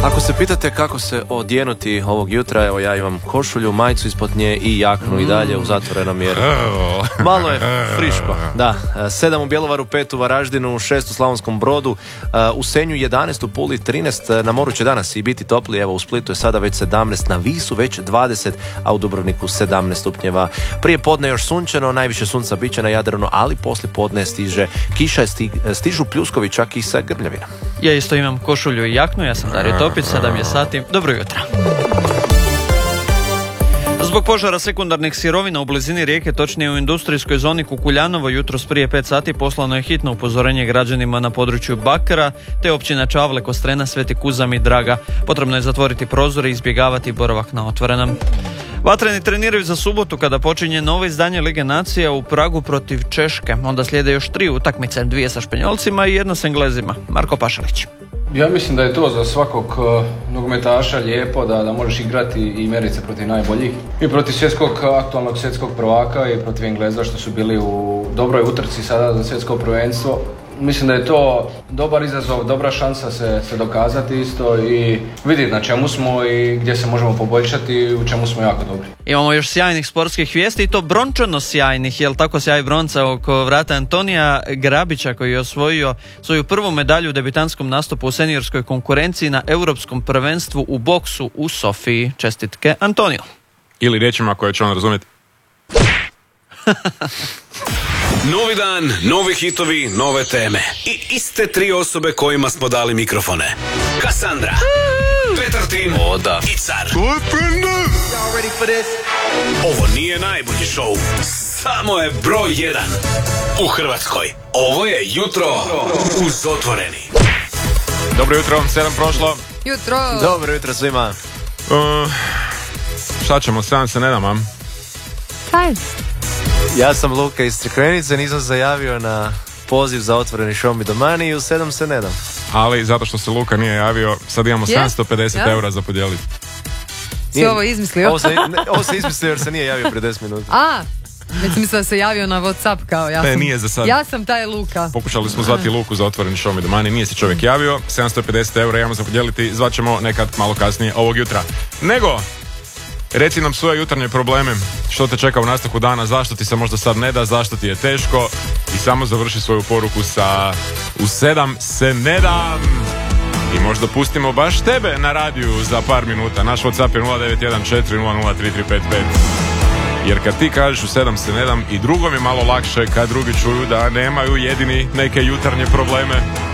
Ako se pitate kako se odjenuti ovog jutra, evo ja imam košulju, majicu ispod nje i jaknu i dalje u zatvorenom jer malo je friško. Da, 7 u Bjelovaru, 5 u Varaždinu, 6 u Slavonskom Brodu, u Senju 11, u Puli 13, na moru će danas i biti topli, evo u Splitu je sada već 17, na Visu već 20, a u Dubrovniku 17 stupnjeva. Prije podne još sunčano, najviše sunca biće na Jadranu, ali poslije podne stiže kiša, stižu pljuskovi čak i sa grmljavina. Ja isto imam košulju i jaknu, ja sam Dario Topić, 7 je sati. Dobro jutro. Zbog požara sekundarnih sirovina u blizini rijeke, točnije u industrijskoj zoni Kukuljanovo, jutros prije 5 sati poslano je hitno upozorenje građanima na području Bakara, te općina Čavle, Kostrena, Sveti Kuzam i Draga. Potrebno je zatvoriti prozore i izbjegavati boravak na otvorenom. Vatreni treniraju za subotu kada počinje novo izdanje Lige nacija u Pragu protiv Češke. Onda slijede još 3 utakmice, 2 sa Španjolcima i 1 s Englezima. Marko Pašalić. Ja mislim da je to za svakog nogometaša lijepo da možeš igrati i mjeriti se protiv najboljih. I protiv aktualnog svjetskog prvaka i protiv Engleza što su bili u dobroj utrci sada za svjetsko prvenstvo. Mislim da je to dobar izazov, dobra šansa se dokazati isto i vidjeti na čemu smo i gdje se možemo poboljšati i u čemu smo jako dobri. Imamo još sjajnih sportskih vijesti i to brončano sjajnih, jel tako sjaj bronca oko vrata Antonija Grabića koji je osvojio svoju prvu medalju u debitantskom nastupu u seniorskoj konkurenciji na Europskom prvenstvu u boksu u Sofiji. Čestitke Antoniju. Ili riječima koje će on razumjeti. Novi dan, novi hitovi, nove teme i iste 3 osobe kojima smo dali mikrofone. Kassandra, Petartin i Car. Ovo nije najbolji šou, samo je broj 1 u Hrvatskoj. Ovo je jutro uz Otvoreni. Dobro jutro, 7 prošlo. Jutro. Dobro jutro svima. Šta ćemo, 7 se ne dam, a? Kaj? Ja sam Luka iz Crikvenice, nisam se javio na poziv za Otvoreni show me the money i u 7 se ne dam. Ali zato što se Luka nije javio, sad imamo 750 eura za podijeliti. Si ovo izmislio? Ovo se izmislio jer se nije javio prije 10 minuta. Već sam mislila da se javio na WhatsApp kao ja. Ne, nije za sad. Ja sam taj Luka. Pokušali smo zvati Luku za Otvoreni show me the money, nije se čovjek javio, 750 eura imamo za podijeliti, zvaćemo nekad malo kasnije ovog jutra. Nego, reci nam svoje jutarnje probleme, što te čeka u nastavku dana, zašto ti se možda sad ne da, zašto ti je teško i samo završi svoju poruku sa u 7 se ne dam i možda pustimo baš tebe na radiju za par minuta. Naš WhatsApp je 0914003355 jer kad ti kažeš u 7 se ne dam i drugom je malo lakše kad drugi čuju da nemaju jedini neke jutarnje probleme.